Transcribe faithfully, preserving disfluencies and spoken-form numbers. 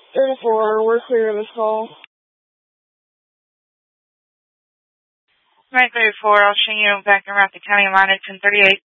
thirty-four, we're clear of this call. nine thirty-four, I'll show you back in Rapid County, line at ten thirty-eight.